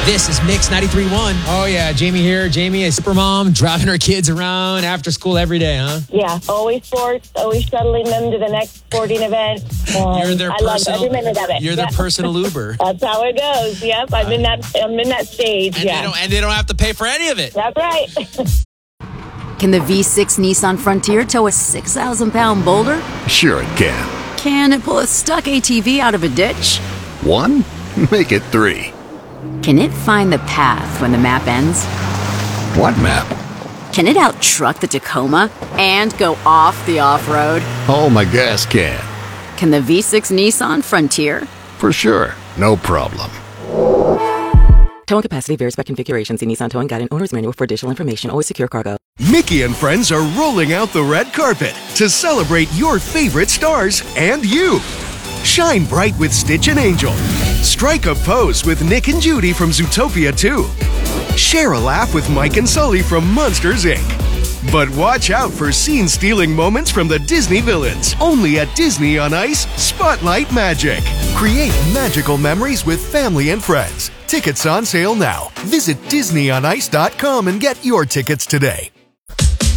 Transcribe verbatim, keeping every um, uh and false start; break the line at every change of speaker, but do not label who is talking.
This is Mix ninety-three point one. Oh, yeah. Jamie here. Jamie is super mom, driving her kids around after school every day, huh?
Yeah. Always sports, always shuttling them to the next sporting event. Um,
You're their
I
personal,
love every minute of it.
You're
yeah.
their personal Uber.
That's how it goes. Yep. I'm in that I'm in that stage.
And,
yeah.
they don't, and they don't have to pay for any of it.
That's right.
Can the V six Nissan Frontier tow a six thousand pound boulder?
Sure it can.
Can it pull a stuck A T V out of a ditch?
One? Make it three.
Can it find the path when the map ends?
What map?
Can it out-truck the Tacoma and go off the off-road?
Oh, my gas can.
Can the V six Nissan Frontier?
For sure. No problem.
Towing capacity varies by configuration. See Nissan Towing Guide and Owner's Manual for additional information. Always secure cargo.
Mickey and friends are rolling out the red carpet to celebrate your favorite stars and you. Shine bright with Stitch and Angel. Strike a pose with Nick and Judy from Zootopia two. Share a laugh with Mike and Sully from Monsters, Incorporated. But watch out for scene-stealing moments from the Disney villains. Only at Disney on Ice, Spotlight Magic. Create magical memories with family and friends. Tickets on sale now. Visit Disney on Ice dot com and get your tickets today.